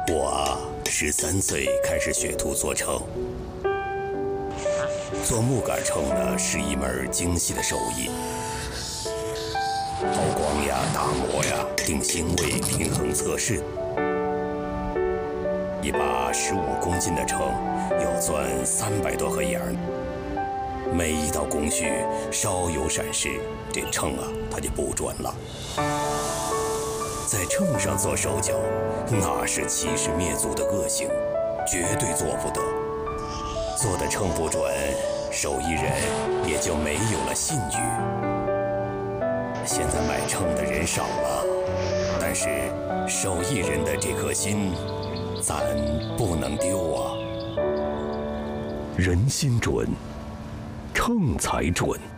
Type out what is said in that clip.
我13岁开始学徒做秤，做木杆秤呢是一门精细的手艺，抛光呀、打磨呀、定星位、平衡测试。一把15公斤的秤要钻300多个眼儿，每一道工序稍有闪失，这秤啊它就不准了。在秤上做手脚，那是欺师灭祖的恶行，绝对做不得。做的秤不准，手艺人也就没有了信誉。现在买秤的人少了，但是手艺人的这颗心，咱不能丢啊。人心准，秤才准。